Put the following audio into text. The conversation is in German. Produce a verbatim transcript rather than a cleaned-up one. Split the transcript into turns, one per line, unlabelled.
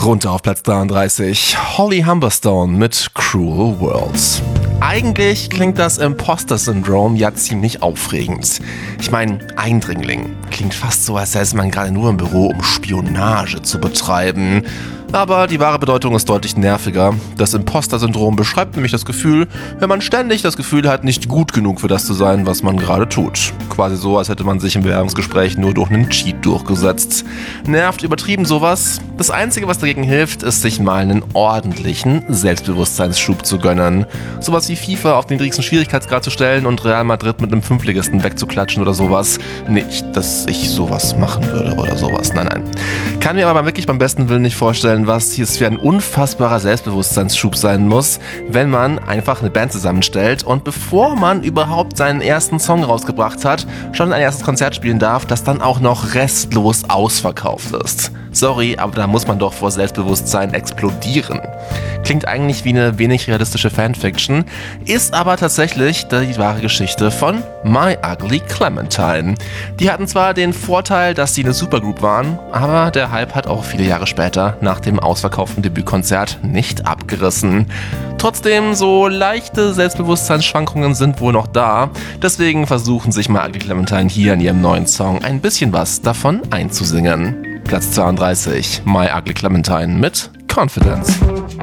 Runter auf Platz dreiunddreißig, Holly Humberstone mit Cruel Worlds. Eigentlich klingt das Imposter-Syndrom ja ziemlich aufregend. Ich meine, Eindringling klingt fast so, als säße man gerade nur im Büro, um Spionage zu betreiben. Aber die wahre Bedeutung ist deutlich nerviger. Das Imposter-Syndrom beschreibt nämlich das Gefühl, wenn man ständig das Gefühl hat, nicht gut genug für das zu sein, was man gerade tut. Quasi so, als hätte man sich im Bewerbungsgespräch nur durch einen Cheat durchgesetzt. Nervt übertrieben sowas? Das Einzige, was dagegen hilft, ist, sich mal einen ordentlichen Selbstbewusstseinsschub zu gönnen. Sowas wie FIFA auf den niedrigsten Schwierigkeitsgrad zu stellen und Real Madrid mit einem Fünftligisten wegzuklatschen oder sowas. Nicht, dass ich sowas machen würde oder sowas. Nein, nein. Kann mir aber wirklich beim besten Willen nicht vorstellen, was hier für ein unfassbarer Selbstbewusstseinsschub sein muss, wenn man einfach eine Band zusammenstellt und bevor man überhaupt seinen ersten Song rausgebracht hat, schon ein erstes Konzert spielen darf, das dann auch noch restlos ausverkauft ist. Sorry, aber da muss man doch vor Selbstbewusstsein explodieren. Klingt eigentlich wie eine wenig realistische Fanfiction, ist aber tatsächlich die wahre Geschichte von My Ugly Clementine. Die hatten zwar den Vorteil, dass sie eine Supergroup waren, aber der Hype hat auch viele Jahre später nach dem ausverkauften Debütkonzert nicht abgerissen. Trotzdem, so leichte Selbstbewusstseinsschwankungen sind wohl noch da, deswegen versuchen sich My Ugly Clementine hier in ihrem neuen Song ein bisschen was davon einzusingen. Platz zweiunddreißig, My Ugly Clementine mit Confidence.